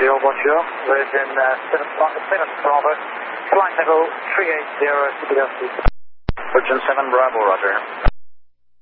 bonjour. Virgin 7 Bravo, flight level 380 to Virgin 7 Bravo, roger.